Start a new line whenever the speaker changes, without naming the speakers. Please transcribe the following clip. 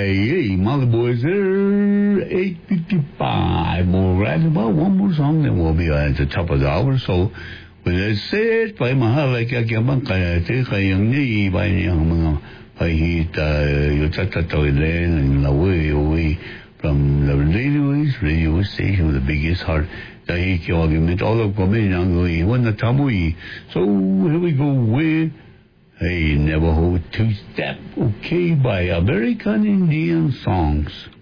hey, Molly Boys there, 8:55. We'll write about one more song, then we'll be at the top of the hour. So, with that said, by Mahalaka Yabanka, take a young knee by young hit your tatato and away from the radio station with the biggest heart. The Hiki argument, all of Gomen, one the Tamui. So, here we go with a Navajo two-step, okay, by American Indian songs.